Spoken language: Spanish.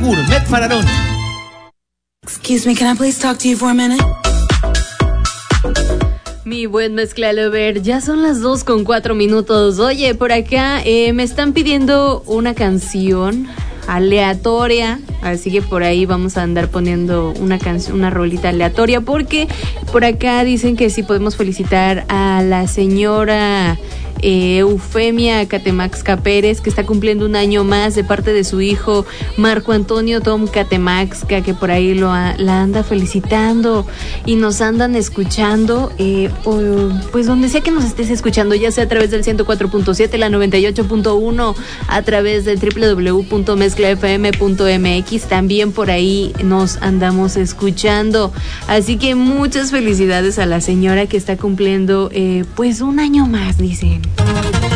Gourmet Fararón. Excuse me, can I please talk to you for a minute? Mi buen Mezcla Lover, ya son las 2:04. Oye, por acá me están pidiendo una canción aleatoria, así que por ahí vamos a andar poniendo una canción, una rolita aleatoria, porque por acá dicen que sí podemos felicitar a la señora Eufemia Catemaxca Pérez, que está cumpliendo un año más, de parte de su hijo Marco Antonio Tom Catemaxca, que por ahí la anda felicitando y nos andan escuchando, pues donde sea que nos estés escuchando, ya sea a través del 104.7, la 98.1, a través del www.mezclafm.mx, también por ahí nos andamos escuchando. Así que muchas felicidades a la señora que está cumpliendo pues un año más, dicen.